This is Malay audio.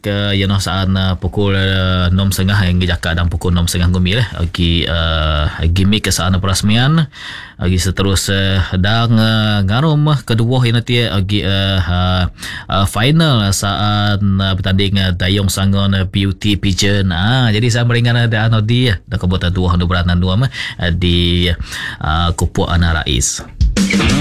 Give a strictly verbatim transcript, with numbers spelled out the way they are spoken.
ke you know saan uh, pukul uh, enam setengah yang jaka dan pukul enam setengah gumi lah agi uh, gimmick ke saan perasmian agi seterus uh, dan uh, ngarum kedua yang nanti agi uh, uh, uh, final saan uh, bertanding uh, dayung sangon uh, beauty pigeon ah jadi saya meringan ada anu di dah kebuatan dua berat dan dua mah di uh, Kupuk Ana Rais.